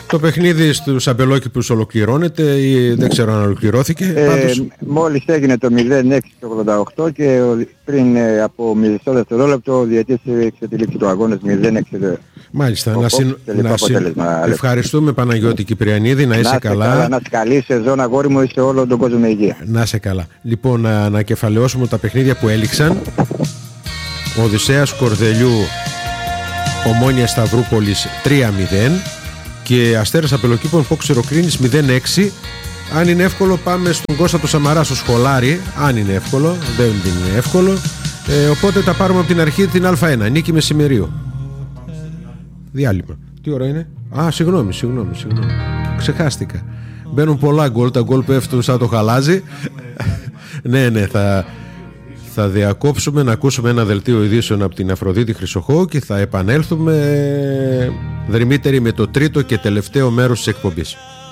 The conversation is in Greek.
Το παιχνίδι στους αμπελόκηπους ολοκληρώνεται ή δεν ξέρω αν ολοκληρώθηκε. Μόλις έγινε το 0-6 το 88 και πριν από μισό δευτερόλεπτο ο διαιτής εξετυλίξει το αγώνας 0-6. Μάλιστα. Ευχαριστούμε Παναγιώτη Κυπριανίδη, να είσαι καλά. Να είσαι καλή σεζόν αγόρι μου, είσαι όλο τον κόσμο με υγεία. Να είσαι καλά. Λοιπόν, να ανακεφαλαιώσουμε τα παιχνίδια που έληξαν. Οδυσσέας Κορδελιού Ομόνια Σταυρούπολης 3-0 και Αστέρας Απελοκήπων Φόξ Ηρωκλήνης 0-6. Αν είναι εύκολο πάμε στον Κώστα το Σαμαρά στο Σχολάρι. Αν είναι εύκολο, δεν είναι εύκολο. Οπότε τα πάρουμε από την αρχή την Α1. Νίκη Μεσημερίου. Διάλειμμα. Τι ώρα είναι? Συγγνώμη. Ξεχάστηκα. Μπαίνουν πολλά γκολ. Τα γκολ πέφτουν σαν το χαλάζι. Ναι, θα διακόψουμε να ακούσουμε ένα δελτίο ειδήσεων από την Αφροδίτη Χρυσοχώου και θα επανέλθουμε δρυμύτεροι με το τρίτο και τελευταίο μέρος της εκπομπής.